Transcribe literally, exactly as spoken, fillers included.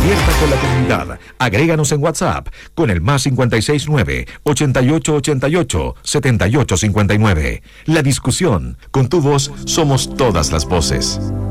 abierta con la comunidad. Agréganos en WhatsApp con el más cinco seis nueve, ocho ocho ocho ocho, siete ocho cinco nueve. La discusión, con tu voz somos todas las voces.